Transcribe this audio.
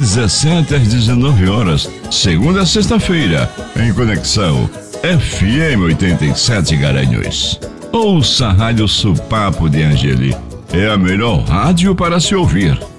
17 às 19 horas, segunda a sexta-feira, em Conexão FM 87 Garanhuns. Ouça a Rádio Supapo de Angeli. É a melhor rádio para se ouvir.